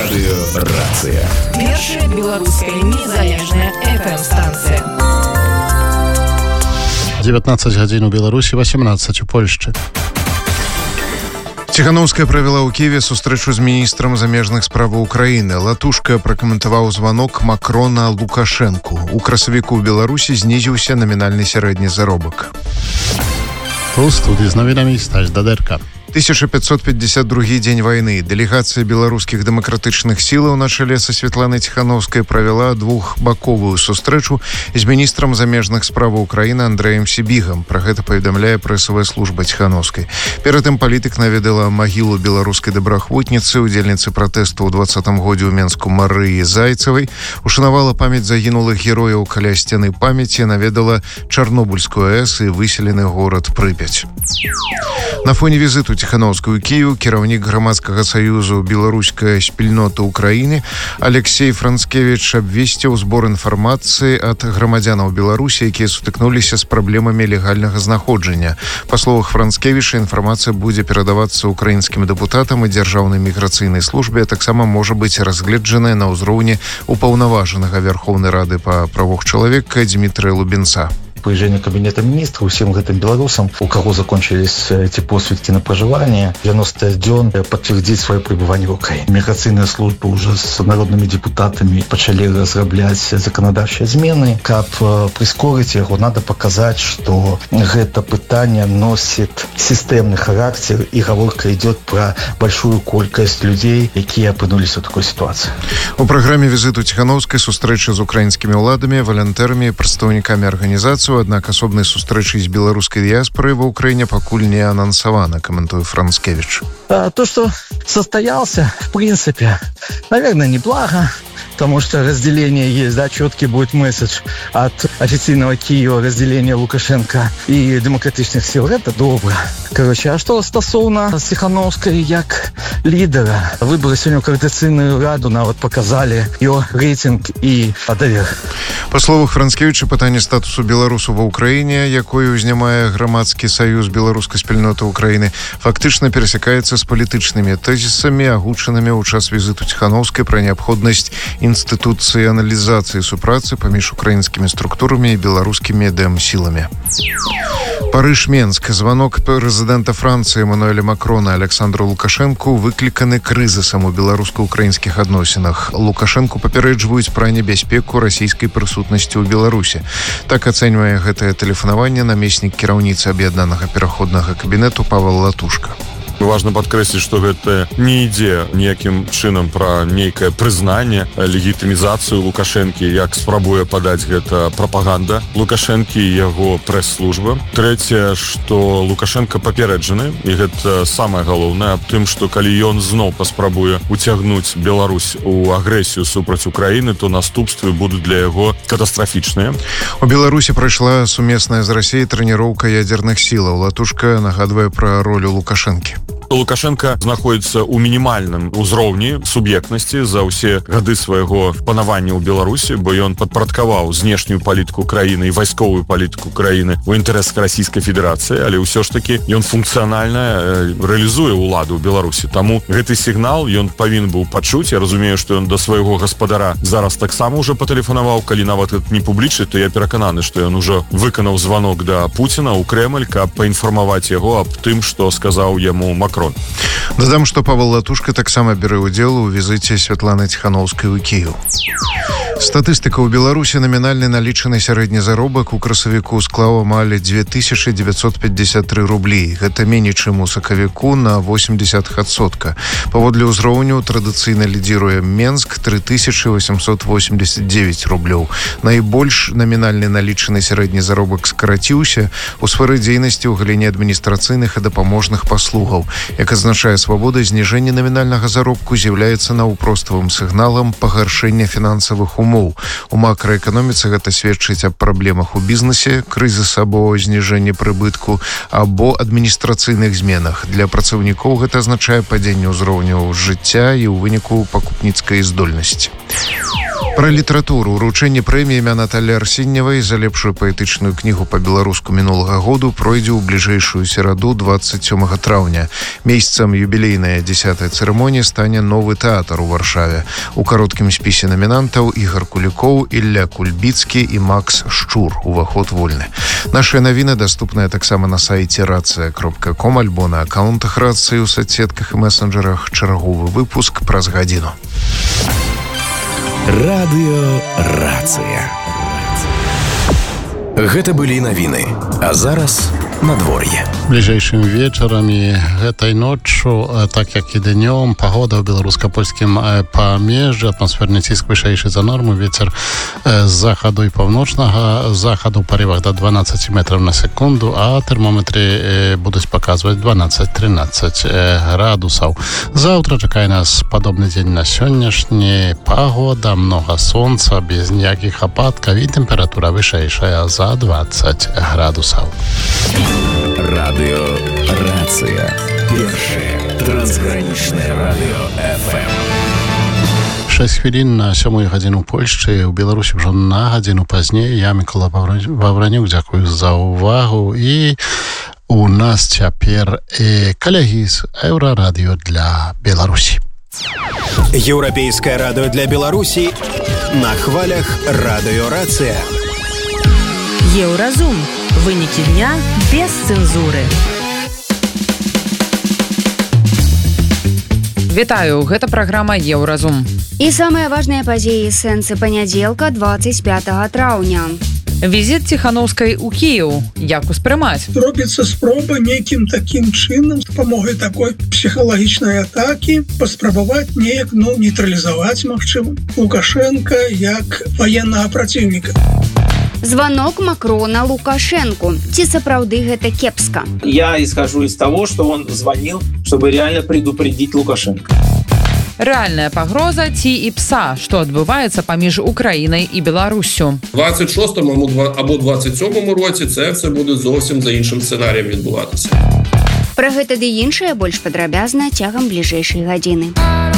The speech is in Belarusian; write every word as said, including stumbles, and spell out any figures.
Радыё Рацыя. Першая беларуская незалежная эф эм-станцыя. девятнадцать гадзін у Беларусі, восемнадцать у Польшчы. Ціханаўская правяла ў Киеве сустрэчу з міністрам замежных справаў Украіны. Латушка пракаментаваў званок Макрона Лукашэнку. У красавіку ў Беларусі знізіўся намінальны сярэдні заробак. У студыі з навінамі Стась Дадэрка. тысяча пятьсот пятьдесят другі дзень вайны. Дэлегацыя беларускіх дэмакратычных сілаў на чале са Святланай Ціханаўскай правяла двухбаковую сустрэчу з міністрам замежных справаў Украіны Андрэем Сібігам. Пра гэта паведамляе прэсавая служба Ціханаўскай. Перад тым палітык наведала магілу беларускай добраахвотніцы, удзельніцы пратэсту ў двадцатым годзе ў Менску Марыі Зайцевай, ушанавала памяць загінулых герояў каля сцяны памяці, наведала Чарнобыльскую АЭС і выселены горад Прыпяць. На фоне візіту Ціханаўскую Киеву кіраўнік грамадскага саюзу «Беларуская спільнота Украіны» Алексей Францкевич абвесціў збор інфармацыі ад грамадзянаў Беларусі, якія сутыкнуліся з праблемамі легальнага знаходжання. Па словах Францкевича, інфармацыя будзе перадавацца украінскім дэпутатам і дзяржаўнай міграцыйнай службе, а таксама можа быць разгледжаная на ўзроўні упаўнаважанага Верховнай Рады па правах чалавека Дмітрыя Лубенца. Поезжение Кабинета министров всем этим белорусам, у кого закончились эти посвідки на проживание, девяносто дён подтвердить свое пребывание в Украине. Миграционная служба уже с народными депутатами начали разраблять законодательные измены. Как прискорить его, надо показать, что это питание носит системный характер, и говорка идет про большую колькость людей, которые опынулись в такой ситуации. У программе визиту Ціханаўскай сустрэча з украінскімі ўладамі, валантарамі і прадстаўнікамі арганізацыі. Аднак асобнай сустрэчы з беларускай дыяспорай ва Украине пакуль не анансавана, комментует Францкевич. То, что состоялся, в принципе, наверное, неплохо. Потому что разделение есть, да, четкий будет месседж от официального Киева, разделение Лукашенко и демократичных сил. Это добро. Короче, а что стосовно Ціханаўскай як лидера? Выборы сегодня в Координаційную раду нам вот показали ее рейтинг и довер. По словах Францкевича, пытанне статусу беларусу ва Украине, якое узнімае грамадскі саюз беларускай спільноты Украины, фактычна пересекается с политычнымі тезисами, агучанымі ў час візиту Ціханаўскай пра неабходнасць інстытуцыяналізацыі супрацы паміж украінскімі структурамі і беларускімі дэм-сіламі. Парыж-Менск. Званок прэзідэнта Францыі Эммануэля Макрона Александру Лукашэнку выкліканы крызісам у беларуска-украінскіх адносінах. Лукашэнку папярэджваюць пра небяспеку расійскай прысутнасці ў Беларусі. Так ацэньвае гэтае тэлефанаванне намеснік кіраўніцы аб'яднанага пераходнага кабінету Павел Латушка. Важно падкрэсліць, што гэта не ідзе ніякім чынам пра нейкае прызнанне, легітымізацыю Лукашэнкі, як спрабуе падаць гэта прапаганда Лукашэнкі і яго прэс-служба. Трэцяе, што Лукашенко папереджаны, і гэта самае галоўнае, аб тым, што калі ён зноў паспрабуе уцягнуць Беларусь у агрэсію супраць Украіны, то наступствы будуць для яго катастрафічныя. У Беларусі прайшла сумесная з Расіяй трэніроўка ядзерных сілаў. Латушка нагадвае пра ролю Лукашэнкі. Лукашенко знаходіцца ў мінімальным узроўні суб'ектнасці за ўсе гады свайго панавання ў Беларусі, бо ён падпарадкаваў знешнюю палітыку краіны і вайсковую палітыку краіны ў інтарэсах Расійскай Федэрацыі, але ўсё ж такі ён функцыянальна рэалізуе ўладу ў Беларусі. Таму гэты сігнал ён павінен быў пачуць. Я разумею, што ён да свайго гаспадара зараз таксама ўжо патэлефанаваў, калі нават гэта не публічна, то я перакананы, што ён ужо выканаў званок да Пуціна ў Крэмль, каб паінфармаваць яго аб тым, што сказаў яму Макрон. Дадам, што Павел Латушка таксама бярэ ўдзел у візіце Святланы Ціханаўскай у Кіеў. Статыстыка ў Беларусі. Намінальны налічаны сярэдні заробак у красавіку склаў амаль дзве тысячы дзевяцьсот пятьдесят три рублі. Гэта меней, чым у сакавіку на восемьдесят адсоткаў. Паводле ўзроўню традыцыйна лідзіруе Менск три тысячи восемьсот восемьдесят девять рублёў. Найбольш намінальны налічаны сярэдні заробак скараціўся у сферы дзейнасці ў галіне адміністрацыйных і дапаможных паслугаў. Як азначае Свабода, зніжэнне намінальнага заробку з'яўляецца наўпроставым сігналам пагаршэння фінансавых умоў. У макраэканоміцы гэта сведчыць аб праблемах у бізнесе, крызіс або зніжэнне прыбытку, або адміністрацыйных зменах. Для працаўнікоў гэта азначае падзенне ўзроўню жыцця і ў выніку пакупніцкай здольнасці. Пра літаратуру. Уручэнне прэміі імя Натальі Арсеньевай за лепшую паэтычную кнігу па-беларуску мінулага году пройдзе ў бліжэйшую сераду двадцать сёмага траўня. Месяцам юбілейнай дзесятай цырымоніі стане новы тэатр у Варшаве. У кароткім спісе намінантаў Ігар Кулікоў, Ілля Кульбіцкі і Макс Шчур. Уваход вольны. Нашыя навіны даступныя таксама на сайце рацыя кропка ком альбо на аккаунтах рацыі ў соцсетках і месенджерах. Чарговы выпуск праз гадзіну. Радыё Рацыя. Гэта былі навіны. А зараз надвор'е. Бліжэйшым вечарамі гэтай ноччу, так як і днём, пагода ў беларуска-польскім памежжы, атмасферны ціск вышэйшы за норму, вецер з захаду і паўночнага захаду ў парывах да дванаццаць метраў на секунду, а тэрмометры будуць паказваць дванаццаць-трынаццаць градусаў. Заўтра чакае нас падобны дзень на сённяшні, пагода, многа сонца, без ніякіх ападкаў і тэмпература вышэйшая за дваццаць градусаў. Радыё Рацыя. Першае трансгранічнае радыё эф эм. шэсць хвілін на сёмую гадзіну Польшчы, у Беларусі ўжо на гадзіну пазней. Я, Мікола Вавранюк, дзякую за ўвагу. І у нас цяпер э, калегі з Еўрарадыё для Беларусі. Еўрапейскае радыё для Беларусі на хвалях Радыё Рацыя. Еўразум. Вынікі дня без цэнзуры. Вітаю, гэта праграма Еўразум. І самыя важныя падзеі сэнсы панядзелка двадцать пятага траўня. Візіт Ціханаўскай у Кіеў. Як успрымаць? Робіцца спроба нейкім такім чынам, з дапамогай такой псіхалагічнай атакі, паспрабаваць неяк, ну, нейтралізаваць, магчыма, Лукашенка як ваеннага праціўніка. Звонок Макрона Лукашенку. Ці сапраўды гэта кепска? Я исхожу из того, что он звонил, чтобы реально предупредить Лукашенко. Рэальная пагроза ці і пса, што адбываецца паміж Украінай і Беларуссю. двадцять шостому або двадцять сьомому році це все буде зовсім за іншим сценарієм відбуватися. Пра гэта ды іншае больш падрабязна цягам бліжэйшай гадзіны.